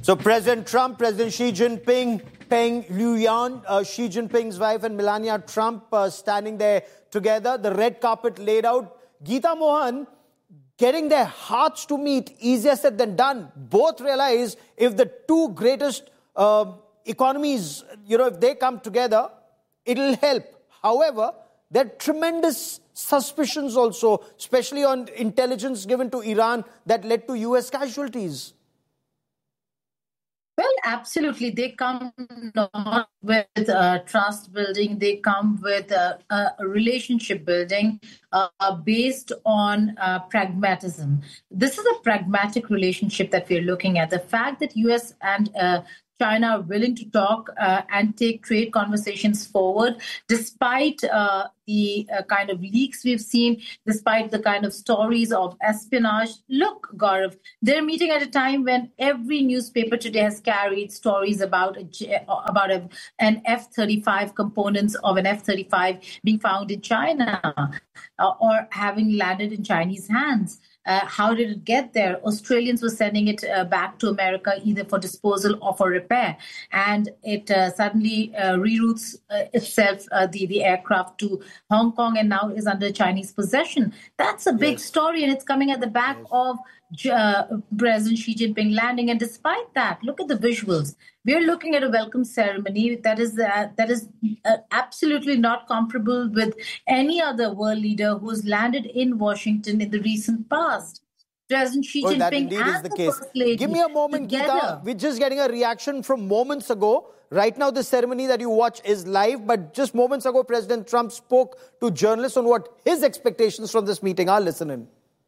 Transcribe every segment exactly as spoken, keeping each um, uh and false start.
So President Trump, President Xi Jinping, Peng Liyuan, uh, Xi Jinping's wife, and Melania Trump uh, standing there together. The red carpet laid out. Geeta Mohan, getting their hearts to meet, easier said than done. Both realize if the two greatest uh, economies, you know, if they come together, it'll help. However, there are tremendous suspicions also, especially on intelligence given to Iran that led to U S casualties. Well, absolutely. They come not with uh, trust building. They come with uh, uh, relationship building uh, based on uh, pragmatism. This is a pragmatic relationship that we're looking at. The fact that U S and uh, China are willing to talk uh, and take trade conversations forward, despite uh, the uh, kind of leaks we've seen, despite the kind of stories of espionage. Look, Gaurav, they're meeting at a time when every newspaper today has carried stories about a, about a, an F thirty-five, components of an F thirty-five being found in China uh, or having landed in Chinese hands. Uh, how did it get there? Australians were sending it uh, back to America either for disposal or for repair. And it uh, suddenly uh, reroutes uh, itself, uh, the, the aircraft to Hong Kong, and now is under Chinese possession. That's a big yes. story, and it's coming at the back yes. of uh, President Xi Jinping landing. And despite that, look at the visuals. We're looking at a welcome ceremony that is uh, that is uh, absolutely not comparable with any other world leader who's landed in Washington in the recent past. President Xi oh, Jinping that indeed and is the, the case. First Lady Give me a moment, together. Geeta. We're just getting a reaction from moments ago. Right now, the ceremony that you watch is live, but just moments ago, President Trump spoke to journalists on what his expectations from this meeting are. Listen in.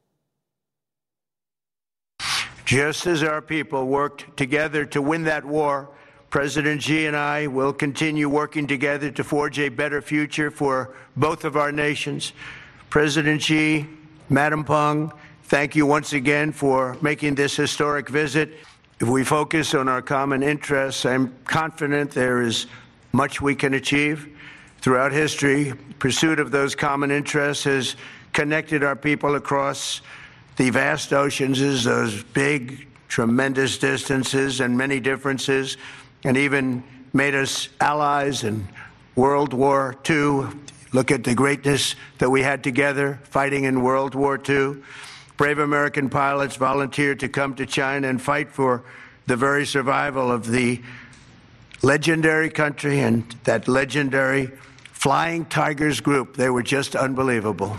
Just as our people worked together to win that war, President Xi and I will continue working together to forge a better future for both of our nations. President Xi, Madam Peng, thank you once again for making this historic visit. If we focus on our common interests, I'm confident there is much we can achieve. Throughout history, pursuit of those common interests has connected our people across the vast oceans, those big, tremendous distances and many differences, and even made us allies in World War Two. Look at the greatness that we had together fighting in World War Two. Brave American pilots volunteered to come to China and fight for the very survival of the legendary country and that legendary Flying Tigers group. They were just unbelievable.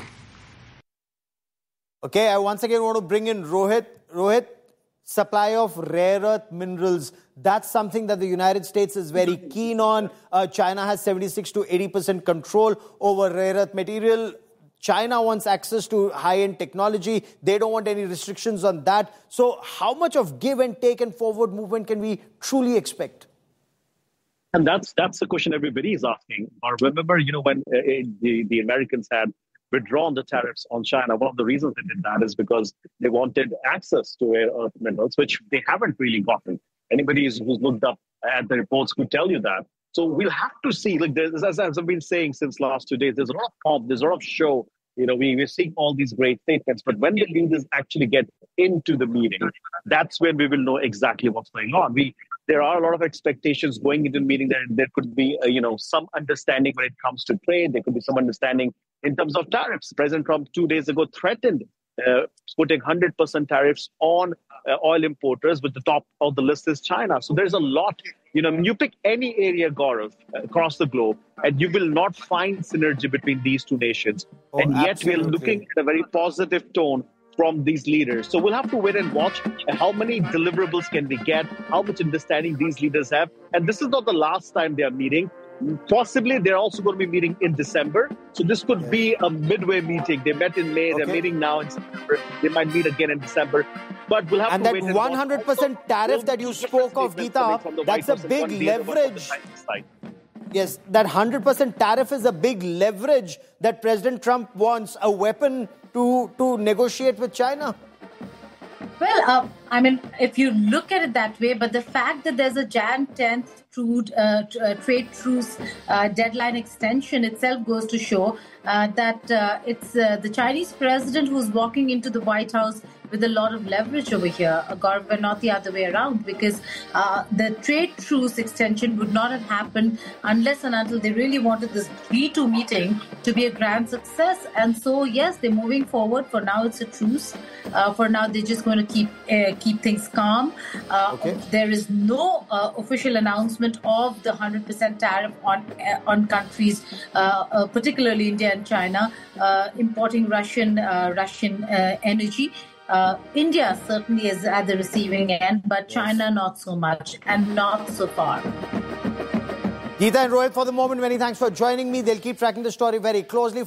Okay, I once again want to bring in Rohit. Rohit, supply of rare earth minerals. That's something that the United States is very keen on. Uh, China has seventy-six to eighty percent control over rare earth material. China wants access to high-end technology. They don't want any restrictions on that. So how much of give and take and forward movement can we truly expect? And that's that's the question everybody is asking. Or remember, you know, when uh, the, the Americans had withdrawn the tariffs on China, one of the reasons they did that is because they wanted access to rare earth minerals, which they haven't really gotten. Anybody who's looked up at the reports could tell you that. So we'll have to see. Like, there's, as I've been saying since last two days, there's a lot of pomp, there's a lot of show. You know, we, we're seeing all these great statements, but when the leaders actually get into the meeting, that's when we will know exactly what's going on. We There are a lot of expectations going into the meeting that there could be, uh, you know, some understanding when it comes to trade. There could be some understanding in terms of tariffs. President Trump two days ago threatened uh, putting one hundred percent tariffs on uh, oil importers, with the top of the list is China. So there's a lot. You know, you pick any area, Gaurav, across the globe, and you will not find synergy between these two nations. Oh, and yet absolutely. We're looking at a very positive tone from these leaders. So we'll have to wait and watch how many deliverables can we get, how much understanding these leaders have. And this is not the last time they are meeting. Possibly they're also going to be meeting in December. So this could yeah. be a midway meeting. They met in May, okay. They're meeting now in September. They might meet again in December. But we'll have and to that wait and one hundred percent watch. tariff that you spoke of, Geeta, that's a big leverage. Yes, that one hundred percent tariff is a big leverage that President Trump wants, a weapon to, to negotiate with China. Well, uh, I mean, if you look at it that way, but the fact that there's a January tenth trude, uh, uh, trade truce uh, deadline extension itself goes to show uh, that uh, it's uh, the Chinese president who's walking into the White House with a lot of leverage over here, uh, Gaurav, and not the other way around, because uh, the trade truce extension would not have happened unless and until they really wanted this B two meeting to be a grand success. And so, yes, they're moving forward. For now, it's a truce. Uh, for now, they're just going to keep uh, keep things calm. Uh, okay. There is no uh, official announcement of the one hundred percent tariff on uh, on countries, uh, uh, particularly India and China, uh, importing Russian uh, Russian uh, energy. Uh, India certainly is at the receiving end, but China not so much, and not so far. Geeta and Rohit, for the moment, many thanks for joining me. They'll keep tracking the story very closely.